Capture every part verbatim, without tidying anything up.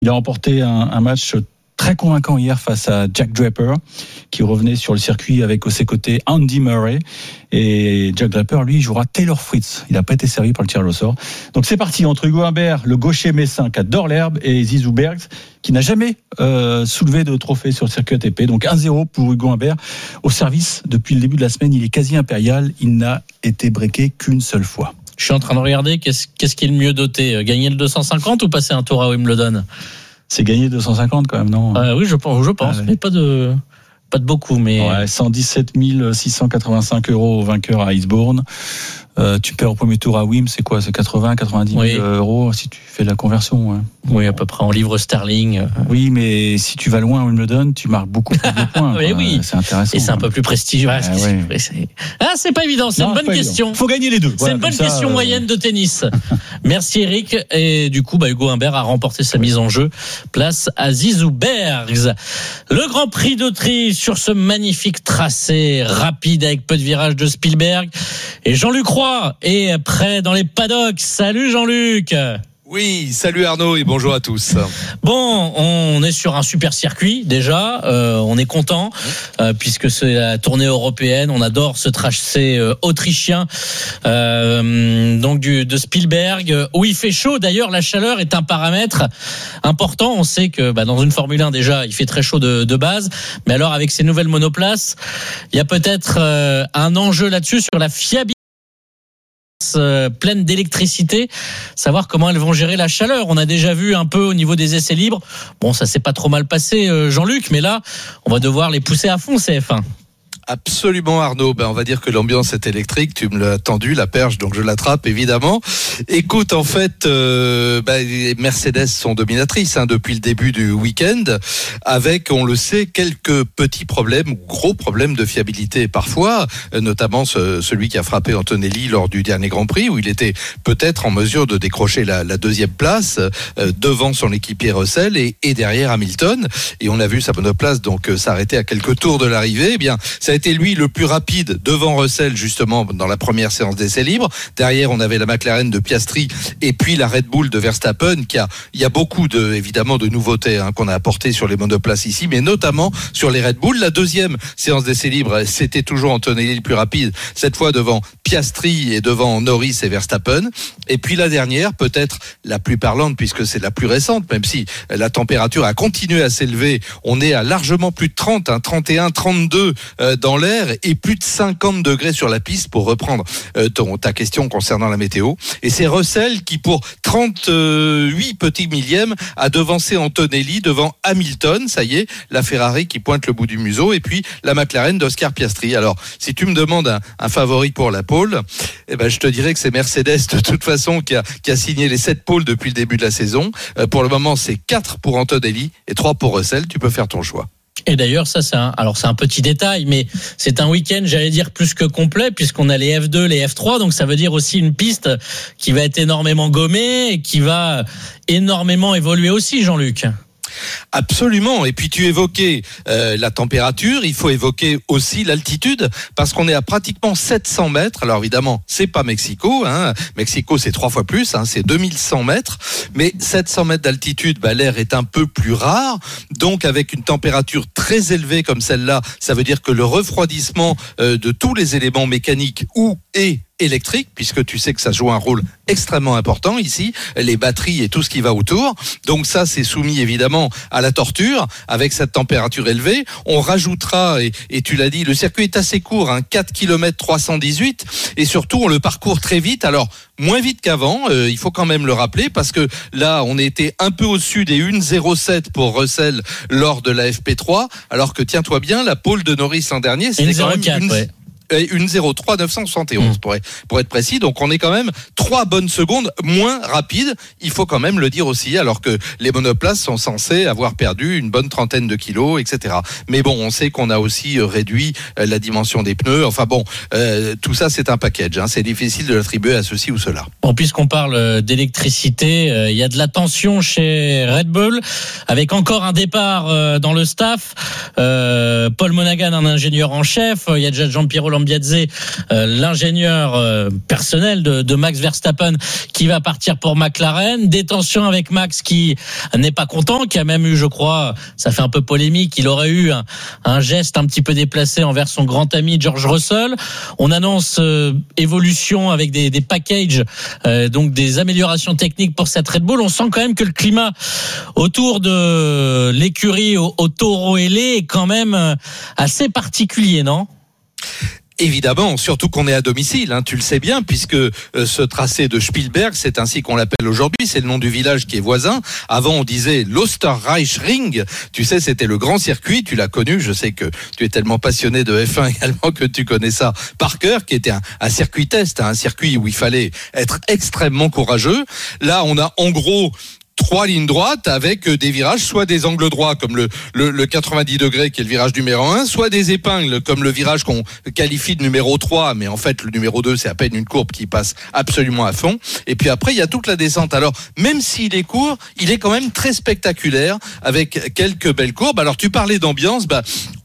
Il a remporté un, un match très convaincant hier face à Jack Draper, qui revenait sur le circuit avec à ses côtés Andy Murray. Et Jack Draper, lui, jouera Taylor Fritz. Il n'a pas été servi par le tirage au sort. Donc c'est parti entre Hugo Humbert, le gaucher messin qui adore l'herbe, et Zizou Bergs, qui n'a jamais euh, soulevé de trophée sur le circuit A T P. Donc un zéro pour Hugo Humbert. Au service, depuis le début de la semaine, il est quasi impérial. Il n'a été breaké qu'une seule fois. Je suis en train de regarder, qu'est-ce, qu'est-ce qui est le mieux doté ? Gagner le deux cent cinquante ou passer un tour à Wimbledon ? C'est gagné deux cent cinquante quand même, non ? euh, Oui, je pense, je pense, ah, ouais. mais pas de, pas de beaucoup. Mais... Ouais, cent dix-sept mille six cent quatre-vingt-cinq euros au vainqueur à Eastbourne. Euh, tu perds au premier tour à Wim, c'est quoi ? C'est quatre-vingts, quatre-vingt-dix mille oui. euros si tu fais la conversion. Ouais. Oui, à peu près en livres sterling. Oui, mais si tu vas loin à Wimbledon, tu marques beaucoup plus de points. oui, oui. C'est intéressant. Et c'est un peu plus prestigieux. Ah, ah, c'est, ouais. c'est... Ah, c'est pas évident. C'est non, une bonne question. Il faut gagner les deux. C'est voilà, une bonne ça, question euh... moyenne de tennis. Merci Eric. Et du coup, bah, Hugo Humbert a remporté sa mise en jeu. Place à Zizou Bergs. Le Grand Prix d'Autriche sur ce magnifique tracé rapide avec peu de virages de Spielberg. Et Jean-Luc Roy est prêt dans les paddocks. Salut Jean-Luc. Oui, salut Arnaud et bonjour à tous. Bon, on est sur un super circuit déjà, euh, on est content euh, puisque c'est la tournée européenne, on adore ce tracé euh, autrichien euh, donc du, de Spielberg où il fait chaud. D'ailleurs, la chaleur est un paramètre important. On sait que bah, dans une Formule un déjà, il fait très chaud de, de base, mais alors avec ces nouvelles monoplaces, il y a peut-être euh, un enjeu là-dessus sur la fiabilité. Euh, pleine d'électricité, savoir comment elles vont gérer la chaleur. On a déjà vu un peu au niveau des essais libres. Bon, ça s'est pas trop mal passé, euh, Jean-Luc, mais là, on va devoir les pousser à fond, C F un. Absolument Arnaud, ben on va dire que l'ambiance est électrique, tu me l'as tendu la perche donc je l'attrape évidemment. Écoute, en fait euh, ben, les Mercedes sont dominatrices hein, depuis le début du week-end avec, on le sait, quelques petits problèmes, gros problèmes de fiabilité parfois, notamment ce, celui qui a frappé Antonelli lors du dernier Grand Prix où il était peut-être en mesure de décrocher la, la deuxième place euh, devant son équipier Russell et, et derrière Hamilton, et on a vu sa monoplace donc euh, s'arrêter à quelques tours de l'arrivée. Eh bien, ça a été lui le plus rapide devant Russell justement dans la première séance d'essais libres. Derrière, on avait la McLaren de Piastri et puis la Red Bull de Verstappen qui a, il y a beaucoup de, évidemment, de nouveautés hein, qu'on a apportées sur les monoplaces ici, mais notamment sur les Red Bull. La deuxième séance d'essais libres, c'était toujours Antonelli le plus rapide, cette fois devant Piastri et devant Norris et Verstappen. Et puis la dernière, peut-être la plus parlante puisque c'est la plus récente, même si la température a continué à s'élever. On est à largement plus de trente, hein, trente et un, trente-deux euh, dans l'air et plus de cinquante degrés sur la piste pour reprendre euh, ton, ta question concernant la météo. Et c'est Russell qui, pour trente-huit petits millièmes, a devancé Antonelli devant Hamilton. Ça y est, la Ferrari qui pointe le bout du museau et puis la McLaren d'Oscar Piastri. Alors, si tu me demandes un, un favori pour la pole, eh ben, je te dirais que c'est Mercedes de toute façon qui a, qui a signé les sept poles depuis le début de la saison. Euh, pour le moment, c'est quatre pour Antonelli et trois pour Russell. Tu peux faire ton choix. Et d'ailleurs, ça, c'est un, alors c'est un petit détail, mais c'est un week-end, j'allais dire, plus que complet, puisqu'on a les F deux, les F trois, donc ça veut dire aussi une piste qui va être énormément gommée et qui va énormément évoluer aussi, Jean-Luc. Absolument. Et puis tu évoquais euh, la température, il faut évoquer aussi l'altitude parce qu'on est à pratiquement sept cents mètres. Alors évidemment, c'est pas Mexico, hein. Mexico c'est trois fois plus, hein. C'est deux mille cent mètres, mais sept cents mètres d'altitude, bah, l'air est un peu plus rare. Donc avec une température très élevée comme celle-là, ça veut dire que le refroidissement euh, de tous les éléments mécaniques ou et électrique, puisque tu sais que ça joue un rôle extrêmement important ici, les batteries et tout ce qui va autour. Donc ça, c'est soumis évidemment à la torture avec cette température élevée. On rajoutera, et, et tu l'as dit, le circuit est assez court, hein, quatre kilomètres trois cent dix-huit, et surtout on le parcourt très vite. Alors moins vite qu'avant, euh, il faut quand même le rappeler, parce que là, on était un peu au-dessus des une zéro sept pour Russell lors de la F P trois, alors que tiens-toi bien, la pole de Norris l'an dernier, c'était quand même une... ouais. une zéro trois neuf cent soixante et onze pour être, pour être précis. Donc on est quand même trois bonnes secondes moins rapide. Il faut quand même le dire aussi, alors que les monoplaces sont censées avoir perdu une bonne trentaine de kilos, et cetera. Mais bon, on sait qu'on a aussi réduit la dimension des pneus. Enfin bon, euh, tout ça c'est un package. Hein. C'est difficile de l'attribuer à ceci ou cela. Bon, puisqu'on parle d'électricité, il euh, y a de la tension chez Red Bull, avec encore un départ euh, dans le staff. Euh, Paul Monaghan, un ingénieur en chef. Il y a déjà Giampiero Lambiadze, euh, l'ingénieur euh, personnel de, de Max Verstappen, qui va partir pour McLaren. Des tensions avec Max qui n'est pas content, qui a même eu, je crois, ça fait un peu polémique, il aurait eu un, un geste un petit peu déplacé envers son grand ami George Russell. On annonce euh, évolution avec des, des packages, euh, donc des améliorations techniques pour cette Red Bull. On sent quand même que le climat autour de l'écurie au, au Toro Ailé est quand même assez particulier, non ? Évidemment, surtout qu'on est à domicile, hein, tu le sais bien, puisque euh, ce tracé de Spielberg, c'est ainsi qu'on l'appelle aujourd'hui, c'est le nom du village qui est voisin. Avant, on disait l'Österreichring, tu sais, c'était le grand circuit, tu l'as connu, je sais que tu es tellement passionné de F un également que tu connais ça par cœur, qui était un, un circuit test, hein, un circuit où il fallait être extrêmement courageux. Là, on a en gros trois lignes droites avec des virages, soit des angles droits comme le, le, le quatre-vingt-dix degrés qui est le virage numéro un, soit des épingles comme le virage qu'on qualifie de numéro trois, mais en fait le numéro deux c'est à peine une courbe qui passe absolument à fond. Et puis après il y a toute la descente. Alors même s'il est court, il est quand même très spectaculaire avec quelques belles courbes. Alors tu parlais d'ambiance, bah,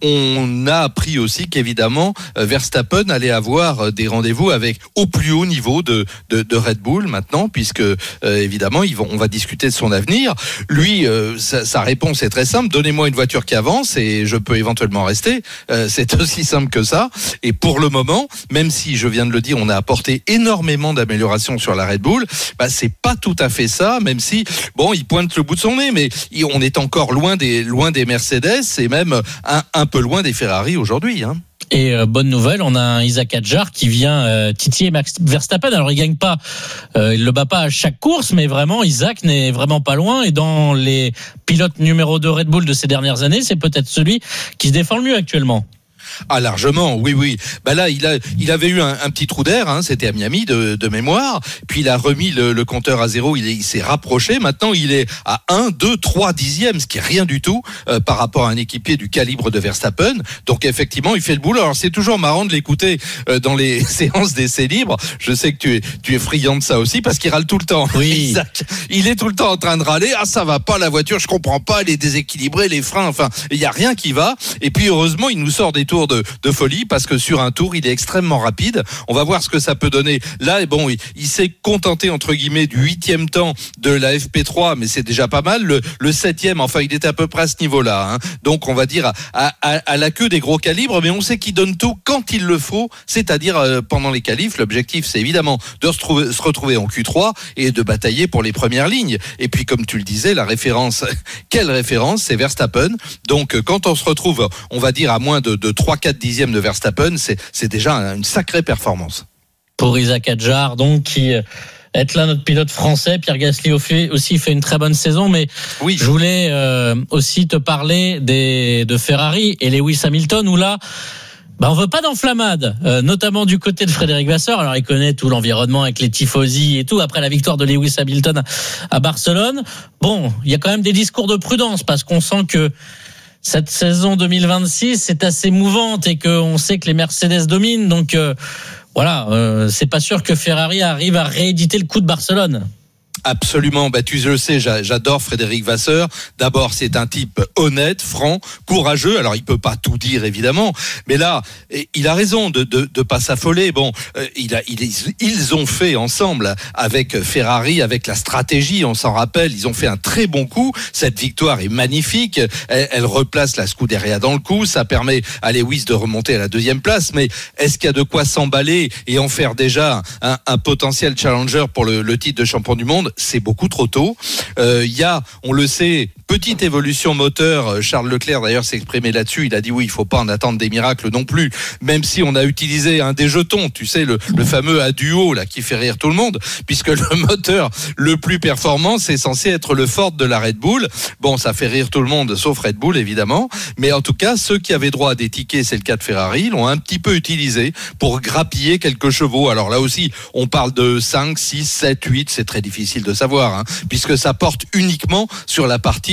on a appris aussi qu'évidemment Verstappen allait avoir des rendez-vous avec au plus haut niveau de, de, de Red Bull maintenant, puisque euh, évidemment ils vont, on va discuter de son avenir. Lui, euh, sa, sa réponse est très simple, donnez-moi une voiture qui avance et je peux éventuellement rester. Euh, c'est aussi simple que ça. Et pour le moment, même si je viens de le dire, on a apporté énormément d'améliorations sur la Red Bull, bah, c'est pas tout à fait ça, même si, bon, il pointe le bout de son nez, mais on est encore loin des, loin des Mercedes et même un, un peu loin des Ferrari aujourd'hui, hein. Et euh, bonne nouvelle, on a un Isaac Hadjar qui vient euh, titiller Max Verstappen. Alors il gagne pas, euh, il le bat pas à chaque course, mais vraiment Isaac n'est vraiment pas loin. Et dans les pilotes numéro deux Red Bull de ces dernières années, c'est peut-être celui qui se défend le mieux actuellement. Ah, largement, oui, oui. Bah là, il a, il avait eu un, un petit trou d'air, hein, c'était à Miami de, de mémoire. Puis il a remis le, le compteur à zéro, il, est, il s'est rapproché. Maintenant, il est à un, deux, trois dixièmes, ce qui est rien du tout euh, par rapport à un équipier du calibre de Verstappen. Donc effectivement, il fait le boulot. Alors c'est toujours marrant de l'écouter euh, dans les séances d'essais libres. Je sais que tu es, tu es friand de ça aussi parce qu'il râle tout le temps. Oui. Isaac, il est tout le temps en train de râler. Ah, ça va pas la voiture, je comprends pas, elle est déséquilibrée, les freins. Enfin, il y a rien qui va. Et puis heureusement, il nous sort des tours De, de folie parce que sur un tour il est extrêmement rapide. On va voir ce que ça peut donner là. Et bon, il, il s'est contenté entre guillemets du huitième temps de la F P trois, mais c'est déjà pas mal. Le, le septième, enfin il était à peu près à ce niveau-là, hein. Donc on va dire à, à, à la queue des gros calibres, mais on sait qu'il donne tout quand il le faut, c'est-à-dire euh, pendant les qualifs. L'objectif c'est évidemment de se, trouver, se retrouver en Q trois et de batailler pour les premières lignes. Et puis comme tu le disais, la référence, quelle référence, c'est Verstappen. Donc quand on se retrouve, on va dire à moins de, de trois quatre dixièmes de Verstappen, c'est, c'est déjà une sacrée performance. Pour Isaac Hadjar, donc, qui est là notre pilote français. Pierre Gasly aussi fait une très bonne saison, mais oui. Je voulais euh, aussi te parler des, de Ferrari et Lewis Hamilton, où là, bah on veut pas d'enflammade, euh, notamment du côté de Frédéric Vasseur. Alors il connaît tout l'environnement avec les tifosi et tout après la victoire de Lewis Hamilton à Barcelone. Bon, il y a quand même des discours de prudence parce qu'on sent que cette saison deux mille vingt-six est assez mouvante et qu'on sait que les Mercedes dominent. Donc euh, voilà, euh, c'est pas sûr que Ferrari arrive à rééditer le coup de Barcelone. Absolument, bah, tu le sais, j'adore Frédéric Vasseur. D'abord, c'est un type honnête, franc, courageux. Alors, il peut pas tout dire, évidemment, mais là, il a raison de de, de pas s'affoler. Bon, il a, il, ils ont fait ensemble avec Ferrari, avec la stratégie, on s'en rappelle, ils ont fait un très bon coup. Cette victoire est magnifique. Elle, elle replace la Scuderia dans le coup. Ça permet à Lewis de remonter à la deuxième place. Mais est-ce qu'il y a de quoi s'emballer et en faire déjà un, un potentiel challenger pour le, le titre de champion du monde? C'est beaucoup trop tôt. Il euh, y a, on le sait, petite évolution moteur. Charles Leclerc d'ailleurs s'est exprimé là-dessus. Il a dit oui, il faut pas en attendre des miracles non plus. Même si on a utilisé un des jetons, tu sais, le, le fameux A duo là qui fait rire tout le monde, puisque le moteur le plus performant c'est censé être le Ford de la Red Bull. Bon, ça fait rire tout le monde, sauf Red Bull évidemment. Mais en tout cas, ceux qui avaient droit à des tickets, c'est le cas de Ferrari, l'ont un petit peu utilisé pour grappiller quelques chevaux. Alors là aussi, on parle de cinq, six, sept, huit. C'est très difficile de savoir, hein, puisque ça porte uniquement sur la partie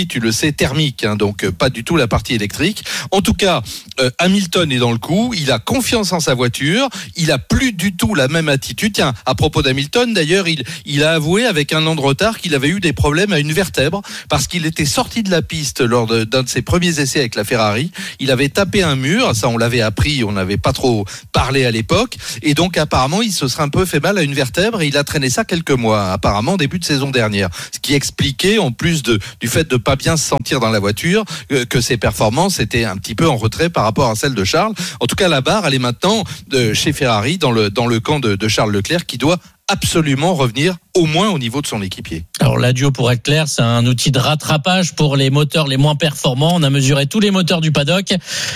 partie, tu le sais, thermique, hein, donc pas du tout la partie électrique. En tout cas, euh, Hamilton est dans le coup, il a confiance en sa voiture, il a plus du tout la même attitude. Tiens, à propos d'Hamilton, d'ailleurs, il, il a avoué avec un an de retard qu'il avait eu des problèmes à une vertèbre parce qu'il était sorti de la piste lors de, d'un de ses premiers essais avec la Ferrari. Il avait tapé un mur, ça on l'avait appris, on n'avait pas trop parlé à l'époque, et donc apparemment il se serait un peu fait mal à une vertèbre et il a traîné ça quelques mois, apparemment début de saison dernière. Ce qui expliquait, en plus de, du fait de pas bien se sentir dans la voiture, que, que ses performances étaient un petit peu en retrait par rapport à celles de Charles. En tout cas, la barre, elle est maintenant de chez Ferrari, dans le, dans le camp de, de Charles Leclerc, qui doit absolument revenir au moins au niveau de son équipier. Alors l'Adio, pour être clair, c'est un outil de rattrapage pour les moteurs les moins performants. On a mesuré tous les moteurs du paddock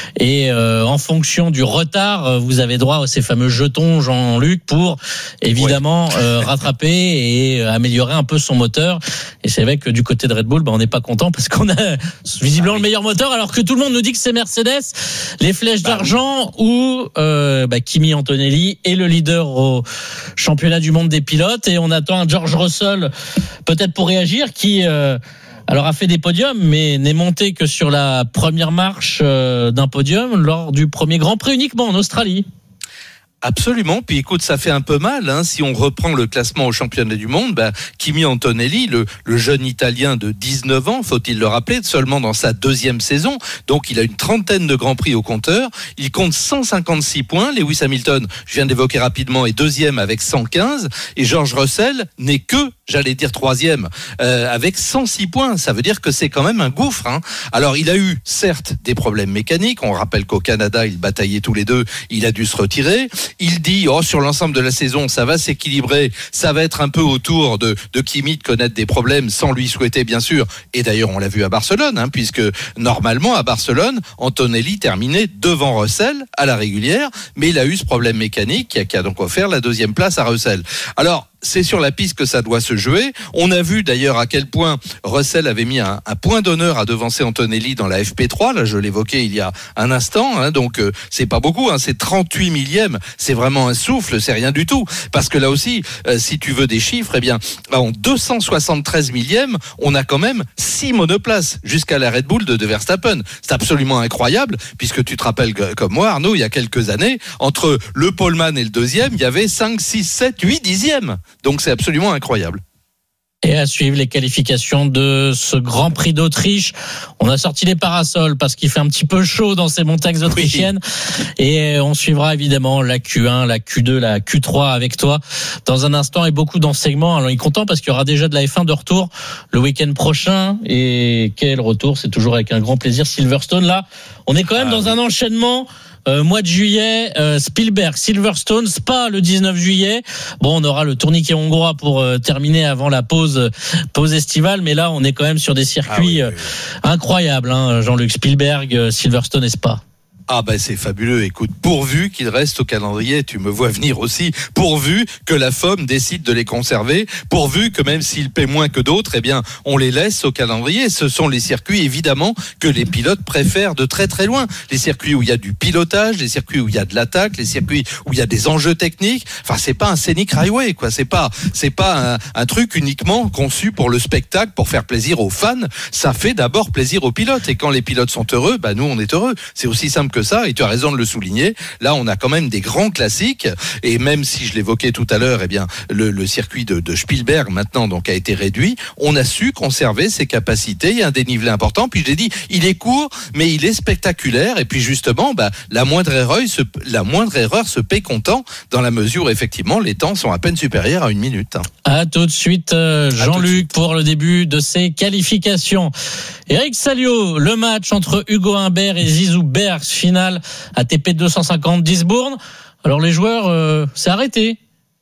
et euh, en fonction du retard, vous avez droit à ces fameux jetons, Jean-Luc, pour évidemment ouais. euh, rattraper et améliorer un peu son moteur. Et c'est vrai que du côté de Red Bull, bah, on n'est pas content parce qu'on a visiblement le meilleur moteur, alors que tout le monde nous dit que c'est Mercedes, les flèches bah, d'argent oui. où euh, bah, Kimi Antonelli est le leader au championnat du monde des pilotes, et on attend un George Russell peut-être pour réagir, qui euh, alors a fait des podiums mais n'est monté que sur la première marche euh, d'un podium lors du premier Grand Prix uniquement en Australie. Absolument. Puis écoute, ça fait un peu mal, hein, si on reprend le classement au championnat du monde. Bah, Kimi Antonelli, le, le jeune Italien de dix-neuf ans, faut-il le rappeler, seulement dans sa deuxième saison. Donc il a une trentaine de grands prix au compteur. Il compte cent cinquante-six points. Lewis Hamilton, je viens d'évoquer rapidement, est deuxième avec cent quinze. Et George Russell n'est que, j'allais dire troisième, euh, avec cent six points. Ça veut dire que c'est quand même un gouffre, hein. Alors il a eu certes des problèmes mécaniques. On rappelle qu'au Canada, ils bataillaient tous les deux. Il a dû se retirer. Il dit, oh, sur l'ensemble de la saison, ça va s'équilibrer, ça va être un peu autour de, de Kimi de connaître des problèmes, sans lui souhaiter, bien sûr. Et d'ailleurs, on l'a vu à Barcelone, hein, puisque normalement, à Barcelone, Antonelli terminait devant Russell à la régulière, mais il a eu ce problème mécanique qui a, qui a donc offert la deuxième place à Russell. Alors, c'est sur la piste que ça doit se jouer. On a vu d'ailleurs à quel point Russell avait mis un, un point d'honneur à devancer Antonelli dans la F P trois. Là, je l'évoquais il y a un instant. Hein, donc, euh, c'est pas beaucoup. Hein, c'est trente-huit millièmes. C'est vraiment un souffle. C'est rien du tout. Parce que là aussi, euh, si tu veux des chiffres, eh bien, en deux cent soixante-treize millièmes, on a quand même six monoplaces jusqu'à la Red Bull de, de Verstappen. C'est absolument incroyable, puisque tu te rappelles comme moi, Arnaud, il y a quelques années, entre le poleman et le deuxième, il y avait cinq, six, sept, huit dixièmes. Donc c'est absolument incroyable. Et à suivre les qualifications de ce Grand Prix d'Autriche. On a sorti les parasols parce qu'il fait un petit peu chaud dans ces montagnes autrichiennes. Oui. Et on suivra évidemment la Q un, la Q deux, la Q trois avec toi dans un instant, et beaucoup d'enseignements. Alors, il est content parce qu'il y aura déjà de la F un de retour le week-end prochain. Et quel retour, c'est toujours avec un grand plaisir. Silverstone, là, on est quand même ah, dans oui. un enchaînement. Euh, mois de juillet, euh, Spielberg, Silverstone, Spa le dix-neuf juillet. Bon, on aura le tourniquet hongrois pour euh, terminer avant la pause pause estivale, mais là, on est quand même sur des circuits ah oui, oui, oui. Euh, incroyables. Hein, Jean-Luc, Spielberg, euh, Silverstone et Spa. Ah ben c'est fabuleux, écoute, pourvu qu'il reste au calendrier, tu me vois venir aussi, pourvu que la F O M décide de les conserver, pourvu que même s'ils paient moins que d'autres, eh bien on les laisse au calendrier. Ce sont les circuits évidemment que les pilotes préfèrent de très très loin, les circuits où il y a du pilotage, les circuits où il y a de l'attaque, les circuits où il y a des enjeux techniques. Enfin c'est pas un scenic highway quoi, c'est pas c'est pas un, un truc uniquement conçu pour le spectacle, pour faire plaisir aux fans. Ça fait d'abord plaisir aux pilotes, et quand les pilotes sont heureux, bah nous on est heureux. C'est aussi simple que ça, et tu as raison de le souligner. Là, on a quand même des grands classiques, et même si je l'évoquais tout à l'heure, eh bien, le, le circuit de, de Spielberg maintenant donc a été réduit. On a su conserver ses capacités. Il y a un dénivelé important. Puis je l'ai dit, il est court, mais il est spectaculaire. Et puis justement, bah, la moindre erreur, se, la moindre erreur se paie comptant, dans la mesure où effectivement les temps sont à peine supérieurs à une minute. À tout de suite, Jean-Luc, pour le début de ces qualifications. Eric Salio, le match entre Hugo Humbert et Zizou Bergs, finale A T P deux cent cinquante d'Isbourne. Alors les joueurs, euh, c'est arrêté.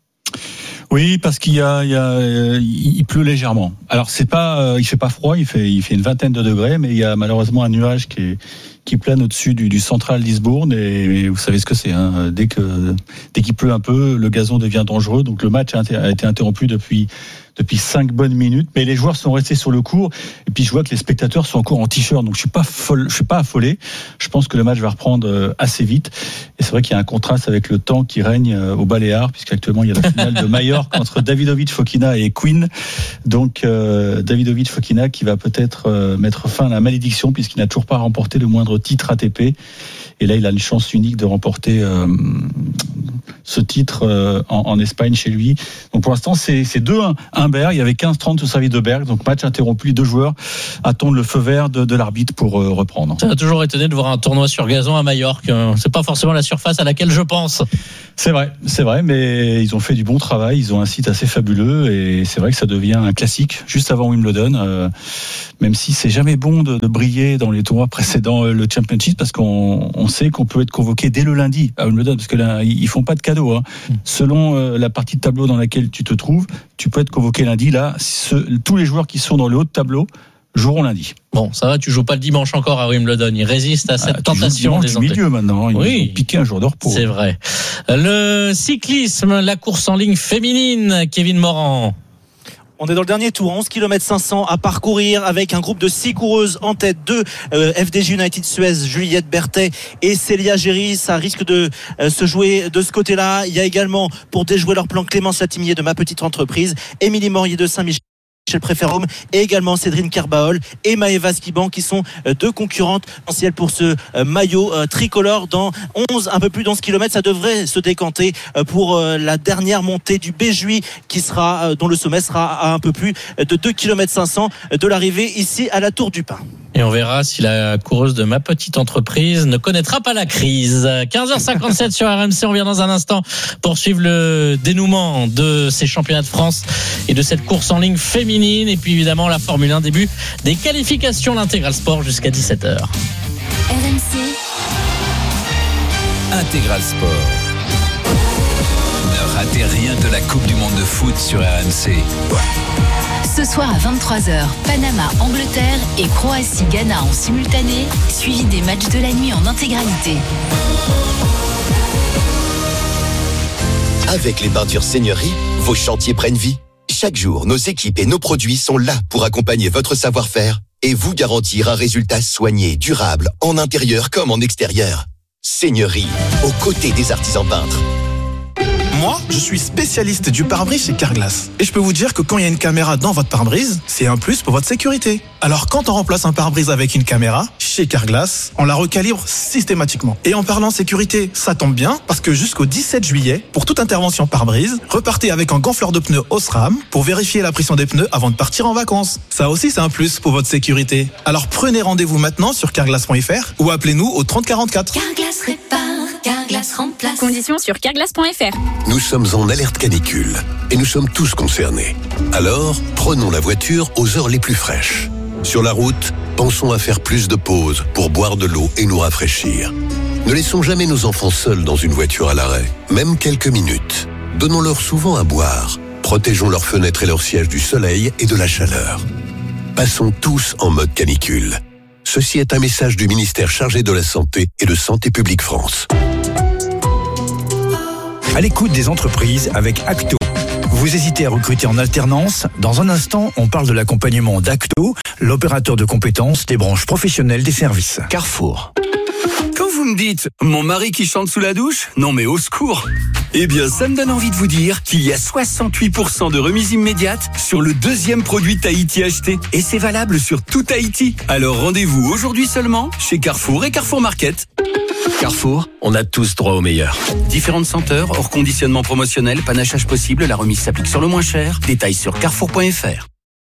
Oui, parce qu'il y a, il y a, il pleut légèrement. Alors c'est pas, il fait pas froid, il fait, il fait une vingtaine de degrés, mais il y a malheureusement un nuage qui est, qui plane au-dessus du, du Central Lisbourne et, et vous savez ce que c'est. Hein, dès que dès qu'il pleut un peu, le gazon devient dangereux. Donc le match a, inter- a été interrompu depuis depuis cinq bonnes minutes, mais les joueurs sont restés sur le court. Et puis je vois que les spectateurs sont encore en t-shirt, donc je suis pas folle, je suis pas affolé. Je pense que le match va reprendre assez vite. Et c'est vrai qu'il y a un contraste avec le temps qui règne au Baléares, puisqu'actuellement il y a la finale de Majorque entre Davidovic Fokina et Queen. Donc euh, Davidovic Fokina qui va peut-être euh, mettre fin à la malédiction, puisqu'il n'a toujours pas remporté le moindre titre A T P. Et là, il a une chance unique de remporter euh, ce titre euh, en, en Espagne chez lui. Donc pour l'instant, c'est, c'est deux un. Un Berg, il y avait quinze trente au service de Berg. Donc match interrompu, les deux joueurs attendent le feu vert de, de l'arbitre pour euh, reprendre. Ça m'a toujours étonné de voir un tournoi sur gazon à Majorque. C'est pas forcément la surface à laquelle je pense. C'est vrai, c'est vrai, mais ils ont fait du bon travail. Ils ont un site assez fabuleux et c'est vrai que ça devient un classique juste avant Wimbledon. Euh, même si c'est jamais bon de, de briller dans les tournois précédents le Championship, parce qu'on on sait qu'on peut être convoqué dès le lundi à Wimbledon, parce que là ils font pas de cadeaux. Hein. Mmh. Selon euh, la partie de tableau dans laquelle tu te trouves, tu peux être convoqué lundi. Là, ce, tous les joueurs qui sont dans le haut de tableau joueront lundi. Bon, ça va, tu joues pas le dimanche encore à Wimbledon. Il résiste à cette ah, tentation. Tu joues le dimanche du milieu maintenant. Ils oui, ont piqué un jour de repos. C'est vrai. Le cyclisme, la course en ligne féminine, Kevin Morand. On est dans le dernier tour, onze kilomètres cinq cents à parcourir avec un groupe de six coureuses en tête, deux euh, F D J United Suez, Juliette Berthet et Célia Géry. Ça risque de euh, se jouer de ce côté-là. Il y a également, pour déjouer leur plan, Clémence Latimier de Ma Petite Entreprise, Émilie Morier de Saint-Michel, Michel Préférome et également Cédrine Carbaol et Maëva Skiban qui sont deux concurrentes potentielles pour ce maillot tricolore. Dans onze, un peu plus d'onze kilomètres, ça devrait se décanter pour la dernière montée du Béjuy qui sera, dont le sommet sera à un peu plus de deux kilomètres cinq cents de l'arrivée ici à la Tour du Pin. Et on verra si la coureuse de Ma Petite Entreprise ne connaîtra pas la crise. quinze heures cinquante-sept sur R M C. On vient dans un instant pour suivre le dénouement de ces championnats de France et de cette course en ligne féminine. Et puis évidemment la Formule un, début des qualifications, l'Intégral Sport jusqu'à dix-sept heures. R M C Intégral Sport. Ne ratez rien de la Coupe du Monde de foot sur R M C. Ce soir à vingt-trois heures, Panama, Angleterre et Croatie, Ghana en simultané, suivi des matchs de la nuit en intégralité. Avec les peintures Seigneurie, vos chantiers prennent vie. Chaque jour, nos équipes et nos produits sont là pour accompagner votre savoir-faire et vous garantir un résultat soigné, durable, en intérieur comme en extérieur. Seigneurie, aux côtés des artisans peintres. Moi, je suis spécialiste du pare-brise chez Carglass. Et je peux vous dire que quand il y a une caméra dans votre pare-brise, c'est un plus pour votre sécurité. Alors quand on remplace un pare-brise avec une caméra, chez Carglass, on la recalibre systématiquement. Et en parlant sécurité, ça tombe bien, parce que jusqu'au dix-sept juillet, pour toute intervention pare-brise, repartez avec un gonfleur de pneus Osram pour vérifier la pression des pneus avant de partir en vacances. Ça aussi, c'est un plus pour votre sécurité. Alors prenez rendez-vous maintenant sur carglass point f r ou appelez-nous au trente quarante-quatre. Carglass répare, Carglass remplace. Conditions sur carglass point f r. Nous sommes en alerte canicule et nous sommes tous concernés. Alors, prenons la voiture aux heures les plus fraîches. Sur la route, pensons à faire plus de pauses pour boire de l'eau et nous rafraîchir. Ne laissons jamais nos enfants seuls dans une voiture à l'arrêt, même quelques minutes. Donnons-leur souvent à boire. Protégeons leurs fenêtres et leurs sièges du soleil et de la chaleur. Passons tous en mode canicule. Ceci est un message du ministère chargé de la Santé et de Santé publique France. À l'écoute des entreprises avec Acto. Vous hésitez à recruter en alternance? Dans un instant, on parle de l'accompagnement d'Acto, l'opérateur de compétences des branches professionnelles des services. Carrefour. Quand vous me dites « mon mari qui chante sous la douche », non mais au secours. Eh bien, ça me donne envie de vous dire qu'il y a soixante-huit pour cent de remise immédiate sur le deuxième produit Tahiti acheté. Et c'est valable sur tout Tahiti. Alors rendez-vous aujourd'hui seulement chez Carrefour et Carrefour Market. Carrefour, on a tous droit au meilleur. Différentes senteurs, hors conditionnement promotionnel, panachage possible, la remise s'applique sur le moins cher. Détails sur carrefour point f r.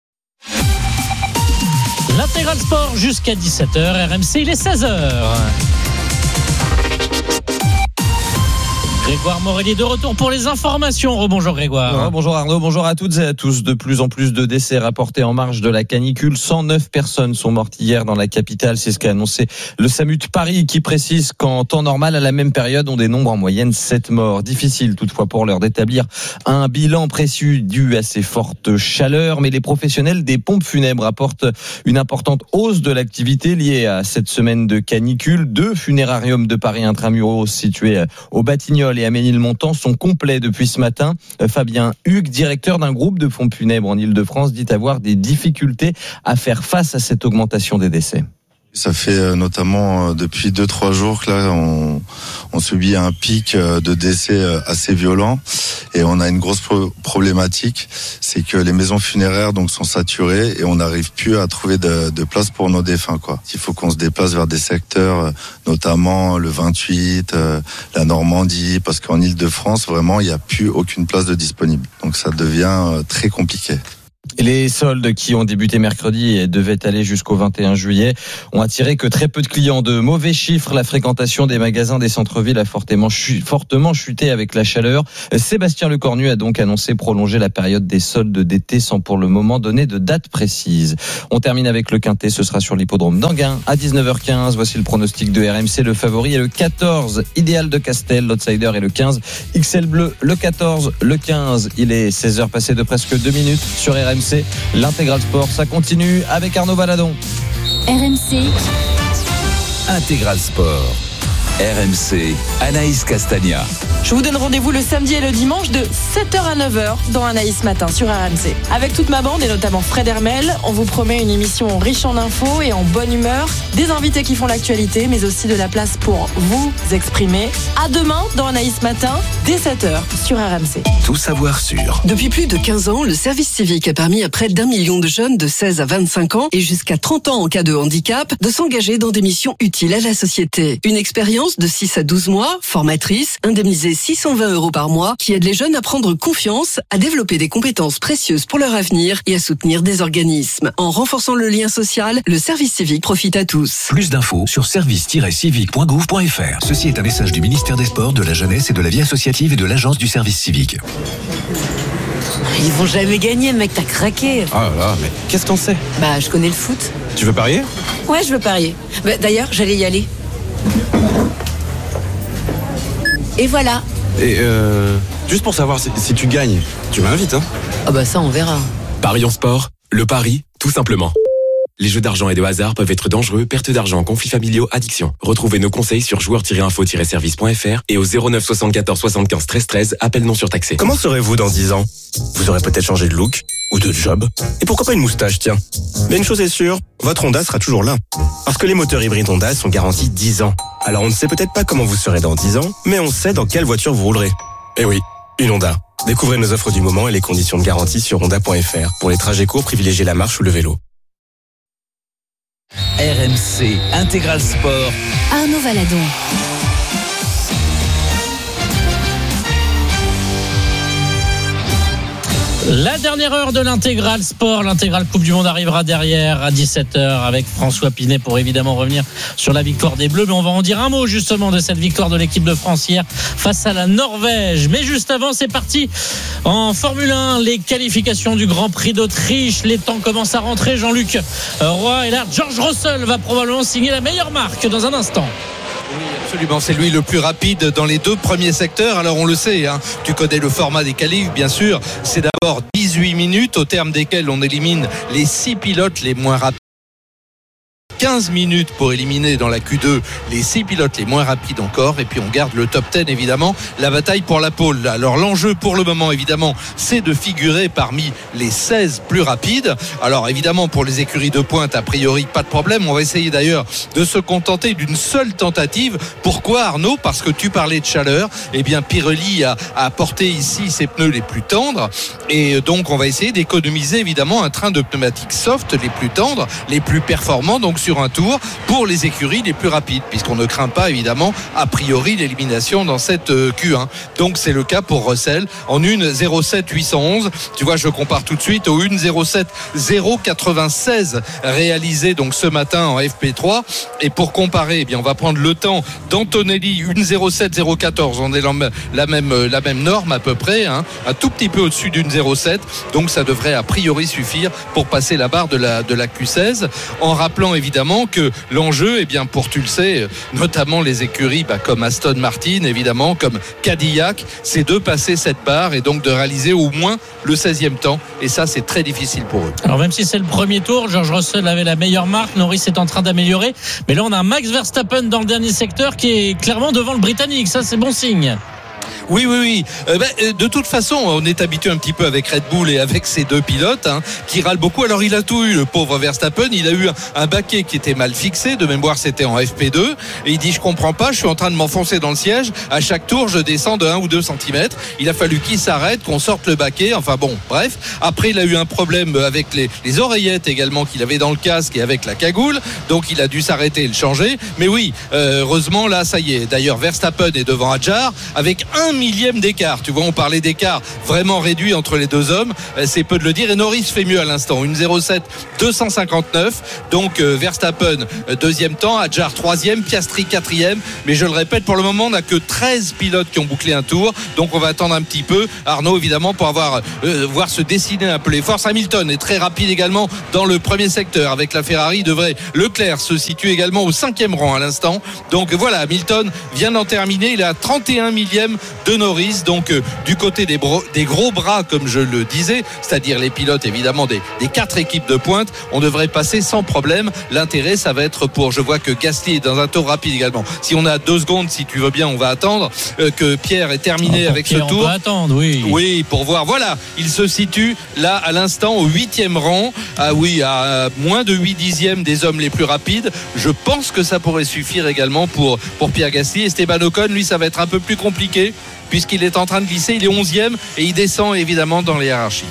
L'Intégral Sport jusqu'à dix-sept heures, R M C, il est seize heures. Grégoire Morelli de retour pour les informations. Rebonjour Grégoire. Ouais, bonjour Arnaud, bonjour à toutes et à tous. De plus en plus de décès rapportés en marge de la canicule. cent neuf personnes sont mortes hier dans la capitale. C'est ce qu'a annoncé le SAMU de Paris qui précise qu'en temps normal, à la même période, on dénombre en moyenne sept morts. Difficile toutefois pour l'heure d'établir un bilan précis dû à ces fortes chaleurs. Mais les professionnels des pompes funèbres rapportent une importante hausse de l'activité liée à cette semaine de canicule. Deux funérariums de Paris intramuros situés au Batignolles et à Ménilmontant sont complets depuis ce matin. Fabien Hugues, directeur d'un groupe de pompes funèbres en Ile-de-France, dit avoir des difficultés à faire face à cette augmentation des décès. Ça fait notamment depuis deux trois jours que là on, on subit un pic de décès assez violent et on a une grosse pro- problématique, c'est que les maisons funéraires donc sont saturées et on n'arrive plus à trouver de, de place pour nos défunts quoi. Il faut qu'on se déplace vers des secteurs, notamment le vingt-huit, la Normandie, parce qu'en Ile-de-France vraiment il n'y a plus aucune place de disponible. Donc ça devient très compliqué. Les soldes qui ont débuté mercredi et devaient aller jusqu'au vingt et un juillet ont attiré que très peu de clients. De mauvais chiffres, la fréquentation des magasins des centres-villes a fortement, chu- fortement chuté avec la chaleur. Sébastien Lecornu a donc annoncé prolonger la période des soldes d'été sans pour le moment donner de date précise. On termine avec le quintet, ce sera sur l'hippodrome d'Anguin à dix-neuf heures quinze. Voici le pronostic de R M C. Le favori est le quatorze, Idéal de Castel. L'outsider est le quinze, X L Bleu. Le quatorze, le quinze. Il est seize heures passées de presque deux minutes sur R M C. L'intégral sport, ça continue avec Arnaud Baladon. R M C Intégral sport. R M C, Anaïs Castagna. Je vous donne rendez-vous le samedi et le dimanche de sept heures à neuf heures dans Anaïs Matin sur R M C. Avec toute ma bande et notamment Fred Hermel, on vous promet une émission riche en infos et en bonne humeur, des invités qui font l'actualité, mais aussi de la place pour vous exprimer. À demain dans Anaïs Matin, dès sept heures sur R M C. Tout savoir sur. Depuis plus de quinze ans, le service civique a permis à près d'un million de jeunes de seize à vingt-cinq ans et jusqu'à trente ans en cas de handicap de s'engager dans des missions utiles à la société. Une expérience de six à douze mois, formatrice, indemnisée six cent vingt euros par mois, qui aide les jeunes à prendre confiance, à développer des compétences précieuses pour leur avenir et à soutenir des organismes. En renforçant le lien social, le service civique profite à tous. Plus d'infos sur service tiret civique point gouv point f r. Ceci est un message du ministère des Sports, de la Jeunesse et de la Vie associative et de l'Agence du service civique. Ils vont jamais gagner, mec, t'as craqué. Ah là là, mais qu'est-ce que t'en sais? Bah, je connais le foot. Tu veux parier? Ouais, je veux parier. Bah, d'ailleurs, j'allais y aller. Et voilà. Et euh, juste pour savoir si, si tu gagnes, tu m'invites, hein? Ah bah ça, on verra. Paris en sport, le pari, tout simplement. Les jeux d'argent et de hasard peuvent être dangereux, perte d'argent, conflits familiaux, addiction. Retrouvez nos conseils sur joueurs tiret info tiret service point f r et au zéro neuf soixante-quatorze soixante-quinze treize treize, appel non surtaxé. Comment serez-vous dans dix ans? Vous aurez peut-être changé de look ou de job. Et pourquoi pas une moustache, tiens? Mais une chose est sûre, votre Honda sera toujours là. Parce que les moteurs hybrides Honda sont garantis dix ans. Alors on ne sait peut-être pas comment vous serez dans dix ans, mais on sait dans quelle voiture vous roulerez. Eh oui, une Honda. Découvrez nos offres du moment et les conditions de garantie sur honda point f r. Pour les trajets courts, privilégiez la marche ou le vélo. R M C, Intégral Sport. Arnaud Valadon. La dernière heure de l'intégral sport, l'intégral Coupe du Monde arrivera derrière à dix-sept heures avec François Pinet pour évidemment revenir sur la victoire des Bleus. Mais on va en dire un mot justement de cette victoire de l'équipe de France hier face à la Norvège. Mais juste avant, c'est parti en Formule un, les qualifications du Grand Prix d'Autriche. Les temps commencent à rentrer. Jean-Luc Roy et là, George Russell va probablement signer la meilleure marque dans un instant. Oui, absolument, c'est lui le plus rapide dans les deux premiers secteurs. Alors on le sait, hein, tu connais le format des qualifs, bien sûr. C'est d'abord dix-huit minutes au terme desquelles on élimine les six pilotes les moins rapides. quinze minutes pour éliminer dans la Q deux les six pilotes les moins rapides encore, et puis on garde le top dix évidemment, la bataille pour la pole. Alors l'enjeu pour le moment évidemment, c'est de figurer parmi les seize plus rapides. Alors évidemment pour les écuries de pointe, a priori pas de problème, on va essayer d'ailleurs de se contenter d'une seule tentative. Pourquoi Arnaud? Parce que tu parlais de chaleur, et eh bien Pirelli a, a apporté ici ses pneus les plus tendres, et donc on va essayer d'économiser évidemment un train de pneumatiques soft les plus tendres, les plus performants, donc sur un tour pour les écuries les plus rapides, puisqu'on ne craint pas évidemment a priori l'élimination dans cette Q un. Donc c'est le cas pour Russell en une zéro sept huit cent onze. Tu vois, je compare tout de suite au une zéro sept zéro quatre-vingt-seize réalisé donc ce matin en F P trois. Et pour comparer, eh bien on va prendre le temps d'Antonelli, une zéro sept zéro quatorze. On est la même, la même, la même norme à peu près, hein, un tout petit peu au-dessus d'une zéro sept. Donc ça devrait a priori suffire pour passer la barre de la, de la Q seize. En rappelant évidemment que l'enjeu, eh bien pour tu le sais, notamment les écuries bah, comme Aston Martin, évidemment, comme Cadillac, c'est de passer cette barre et donc de réaliser au moins le seizième temps. Et ça, c'est très difficile pour eux. Alors même si c'est le premier tour, George Russell avait la meilleure marque, Norris est en train d'améliorer. Mais là, on a un Max Verstappen dans le dernier secteur qui est clairement devant le Britannique. Ça, c'est bon signe. Oui, oui, oui. Euh, ben, de toute façon, on est habitué un petit peu avec Red Bull et avec ces deux pilotes hein, qui râlent beaucoup. Alors, il a tout eu, le pauvre Verstappen. Il a eu un, un baquet qui était mal fixé. De mémoire, c'était en F P deux. Et il dit, je comprends pas, je suis en train de m'enfoncer dans le siège. À chaque tour, je descends de un ou deux centimètres. Il a fallu qu'il s'arrête, qu'on sorte le baquet. Enfin bon, bref. Après, il a eu un problème avec les, les oreillettes également qu'il avait dans le casque et avec la cagoule. Donc, il a dû s'arrêter et le changer. Mais oui, euh, heureusement, là, ça y est. D'ailleurs, Verstappen est devant Hadjar avec un millième d'écart. Tu vois, on parlait d'écart vraiment réduit entre les deux hommes. C'est peu de le dire. Et Norris fait mieux à l'instant. Une zéro sept deux cent cinquante-neuf. Donc euh, Verstappen euh, deuxième temps, Hadjar troisième, Piastri quatrième. Mais je le répète, pour le moment, on n'a que treize pilotes qui ont bouclé un tour. Donc on va attendre un petit peu. Arnaud, évidemment, pour avoir euh, voir se dessiner un peu les forces. Hamilton est très rapide également dans le premier secteur avec la Ferrari. Devrait Leclerc se situe également au cinquième rang à l'instant. Donc voilà, Hamilton vient d'en terminer. Il est à trente et un millième de Norris. Donc euh, du côté des, bro- des gros bras, comme je le disais, c'est-à-dire les pilotes évidemment des, des quatre équipes de pointe, on devrait passer sans problème. L'intérêt, ça va être pour, je vois que Gasly est dans un tour rapide également. Si on a deux secondes, si tu veux bien, on va attendre euh, que Pierre ait terminé ah, avec Pierre, ce tour. On peut attendre, oui. Oui, pour voir. Voilà, il se situe là à l'instant au huitième rang. Ah oui, à moins de huit dixièmes des hommes les plus rapides. Je pense que ça pourrait suffire également pour, pour Pierre Gasly. Esteban Ocon, lui, ça va être un peu plus compliqué, puisqu'il est en train de glisser, il est onzième et il descend évidemment dans les hiérarchies.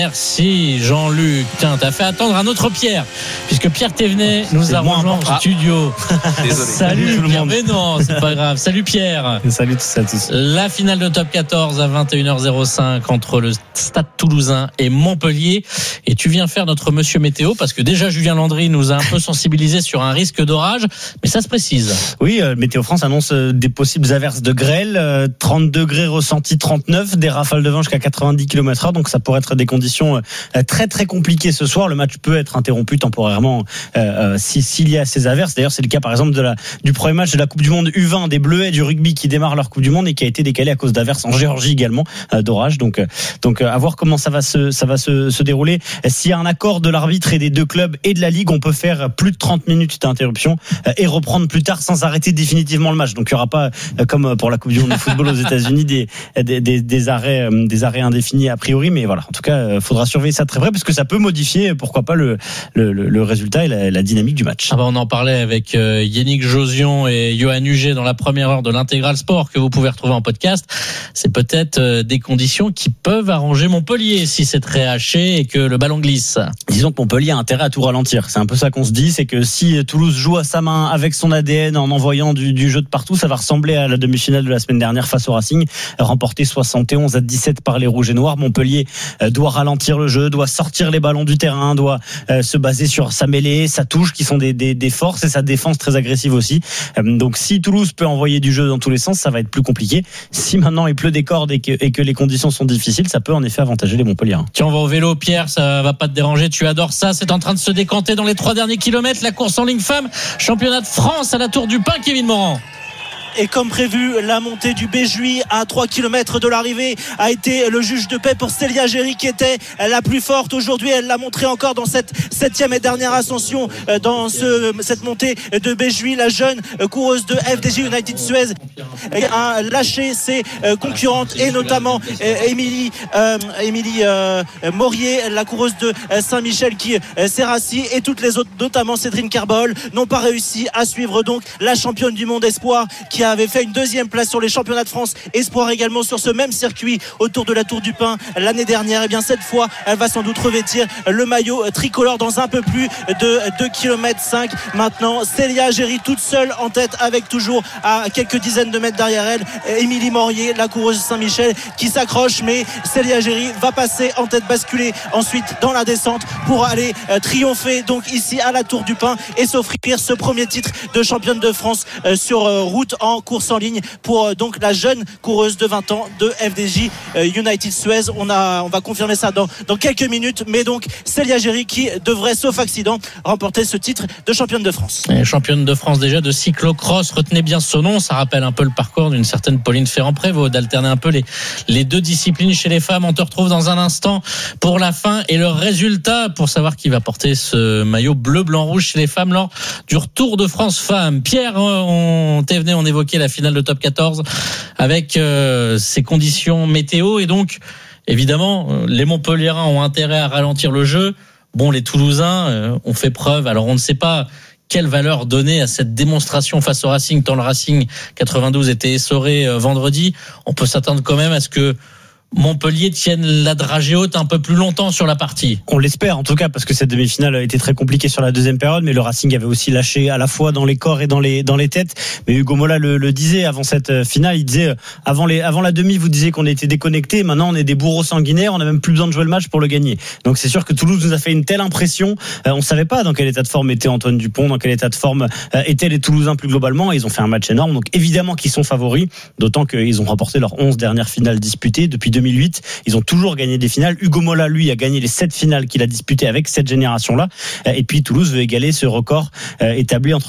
Merci Jean-Luc. Tiens, t'as fait attendre un autre Pierre, puisque Pierre Thévenet nous c'est a rejoint au studio. Désolé. Salut tout le Pierre, monde. mais non, c'est pas grave. Salut Pierre. Salut tous à tous. La finale de Top quatorze à vingt et une heures zéro cinq entre le Stade Toulousain et Montpellier. Et tu viens faire notre monsieur météo, parce que déjà Julien Landry nous a un peu sensibilisé sur un risque d'orage, mais ça se précise. Oui, euh, Météo France annonce euh, des possibles averses de grêle, euh, trente degrés ressenti trente-neuf, des rafales de vent jusqu'à quatre-vingt-dix kilomètres heure, donc ça pourrait être des conditions euh, très très compliquées ce soir. Le match peut être interrompu temporairement euh, euh, si, s'il y a ces averses. D'ailleurs, c'est le cas par exemple de la, du premier match de la Coupe du Monde U vingt des Bleuets du rugby qui démarre leur Coupe du Monde et qui a été décalé à cause d'averses en Géorgie également, euh, d'orage. Donc, euh, donc euh, à voir comment ça va se, ça va se, se dérouler. S'il y a un accord de l'arbitre et des deux clubs et de la Ligue, on peut faire plus de trente minutes d'interruption euh, et reprendre plus tard sans arrêter définitivement le match. Donc il n'y aura pas, euh, comme pour la Coupe du Monde de football aux États-Unis, des, des, des, des arrêts, euh, des arrêts indéfinis a priori. Mais voilà, en tout cas, il euh, faudra surveiller ça très près parce que ça peut modifier, pourquoi pas, le, le, le résultat et la, la dynamique du match. Ah bah on en parlait avec euh, Yannick Josion et Johan Huget dans la première heure de l'Intégral Sport que vous pouvez retrouver en podcast. C'est peut-être euh, des conditions qui peuvent arranger Montpellier si c'est très haché et que le ballon glisse. Disons que Montpellier a intérêt à tout ralentir. C'est un peu ça qu'on se dit, c'est que si Toulouse joue à sa main avec son A D N en envoyant du, du jeu de partout, ça va ressembler à la demi-finale de la semaine dernière face au Racing, remporté soixante et onze à dix-sept par les Rouges et Noirs. Montpellier doit ralentir le jeu, doit sortir les ballons du terrain, doit euh, se baser sur sa mêlée, sa touche qui sont des, des, des forces et sa défense très agressive aussi. Euh, donc si Toulouse peut envoyer du jeu dans tous les sens, ça va être plus compliqué. Si maintenant il pleut des cordes et que, et que les conditions sont difficiles, ça peut en effet avantager les Montpelliérains. Tiens, on va au vélo, Pierre, ça va pas te déranger, tu adores ça. C'est en train de se décanter dans les trois derniers kilomètres, la course en ligne femme, championnat de France à la Tour du Pin, Kevin Morand. Et comme prévu, la montée du Béjuis à trois kilomètres de l'arrivée a été le juge de paix pour Célia Géry qui était la plus forte aujourd'hui. Elle l'a montré encore dans cette septième et dernière ascension dans ce, cette montée de Béjuis. La jeune coureuse de F D J United Suez a lâché ses concurrentes et notamment Émilie euh, Émilie euh, Morier, la coureuse de Saint-Michel qui s'est rassie, et toutes les autres, notamment Cédrine Kerbol, n'ont pas réussi à suivre donc la championne du monde espoir qui qui avait fait une deuxième place sur les championnats de France espoir également sur ce même circuit autour de la Tour du Pin l'année dernière. Et bien cette fois elle va sans doute revêtir le maillot tricolore dans un peu plus de deux kilomètres cinq. Maintenant Célia Géry toute seule en tête avec toujours à quelques dizaines de mètres derrière elle Émilie Morier, la coureuse Saint-Michel qui s'accroche, mais Célia Géry va passer en tête, basculer ensuite dans la descente pour aller euh, triompher donc ici à la Tour du Pin et s'offrir ce premier titre de championne de France euh, sur euh, route en course en ligne pour euh, donc la jeune coureuse de vingt ans de F D J euh, United Suez. On a, on va confirmer ça dans, dans quelques minutes, mais donc Célia Géry qui devrait, sauf accident, remporter ce titre de championne de France. Et championne de France déjà de cyclocross, retenez bien ce nom, ça rappelle un peu le parcours d'une certaine Pauline Ferrand-Prévot, d'alterner un peu les, les deux disciplines chez les femmes. On te retrouve dans un instant pour la fin et le résultat pour savoir qui va porter ce maillot bleu, blanc, rouge chez les femmes lors du Tour de France femmes. Pierre, on t'est venu, on évoquait la finale de top quatorze avec euh, ces conditions météo et donc évidemment les Montpelliérains ont intérêt à ralentir le jeu. Bon, les Toulousains euh, ont fait preuve, alors on ne sait pas quelle valeur donner à cette démonstration face au Racing, tant le Racing quatre-vingt-douze était essoré euh, vendredi. On peut s'attendre quand même à ce que Montpellier tienne la dragée haute un peu plus longtemps sur la partie. On l'espère en tout cas, parce que cette demi-finale a été très compliquée sur la deuxième période, mais le Racing avait aussi lâché à la fois dans les corps et dans les dans les têtes. Mais Hugo Mola le, le disait avant cette finale, il disait avant les avant la demi, vous disiez qu'on était déconnectés, maintenant on est des bourreaux sanguinaires, on n'a même plus besoin de jouer le match pour le gagner. Donc c'est sûr que Toulouse nous a fait une telle impression, euh, on savait pas dans quel état de forme était Antoine Dupont, dans quel état de forme euh, étaient les Toulousains plus globalement. Ils ont fait un match énorme, donc évidemment qu'ils sont favoris, d'autant qu'ils ont remporté leurs onze dernières finales disputées depuis deux mille huit. Ils ont toujours gagné des finales. Hugo Mola, lui, a gagné les sept finales qu'il a disputées avec cette génération-là. Et puis Toulouse veut égaler ce record établi entre